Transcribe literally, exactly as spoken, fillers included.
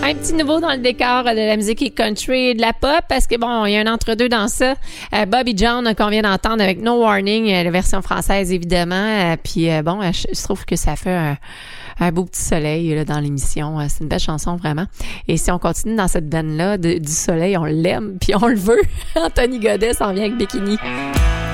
Un petit nouveau dans le décor de la musique country et de la pop, parce que bon, il y a un entre-deux dans ça. Euh, Bobby John, qu'on vient d'entendre avec No Warning, euh, la version française, évidemment. Euh, puis euh, bon, je, je trouve que ça fait un, un beau petit soleil là, dans l'émission. Euh, c'est une belle chanson, vraiment. Et si on continue dans cette veine-là, de, du soleil, on l'aime, puis on le veut. Anthony Godet s'en vient avec Bikini.